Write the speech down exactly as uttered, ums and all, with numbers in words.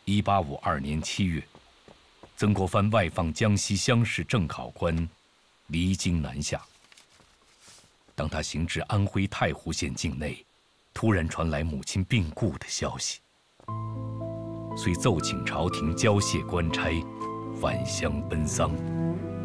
一八五二年七月，曾国藩外放江西乡试正考官，离京南下。当他行至安徽太湖县境内，突然传来母亲病故的消息，遂奏请朝廷交卸官差，返乡奔丧。